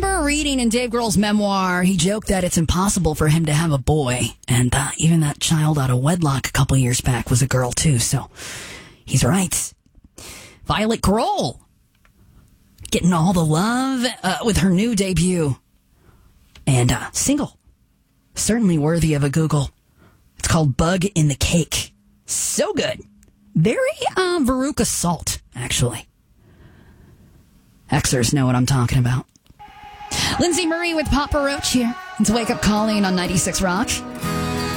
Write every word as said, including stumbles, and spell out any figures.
remember reading in Dave Grohl's memoir, he joked that it's impossible for him to have a boy. And uh, even that child out of wedlock a couple years back was a girl, too. So he's right. Violet Grohl getting all the love uh, with her new debut. And uh, single. Certainly worthy of a Google. It's called Bug in the Cake. So good. Very uh, Veruca Salt, actually. Xers know what I'm talking about. Lindsay Murray with Papa Roach here. It's Wake Up Calling on ninety-six Rock.